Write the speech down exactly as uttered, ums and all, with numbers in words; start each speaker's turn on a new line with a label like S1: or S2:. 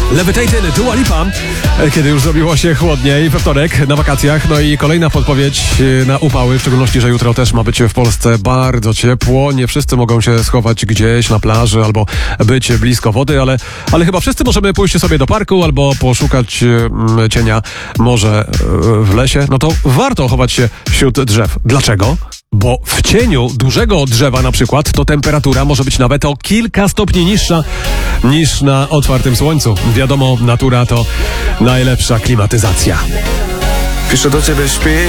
S1: Levitated, Dua Lipa, kiedy już zrobiło się chłodniej we wtorek na wakacjach. No i kolejna podpowiedź na upały, w szczególności, że jutro też ma być w Polsce bardzo ciepło. Nie wszyscy mogą się schować gdzieś na plaży albo być blisko wody, ale, ale chyba wszyscy możemy pójść sobie do parku albo poszukać mm, cienia może w lesie. No to warto chować się wśród drzew. Dlaczego? Bo w cieniu dużego drzewa na przykład to temperatura może być nawet o kilka stopni niższa niż na otwartym słońcu. Wiadomo, natura to najlepsza klimatyzacja.
S2: Piszę do ciebie, śpi.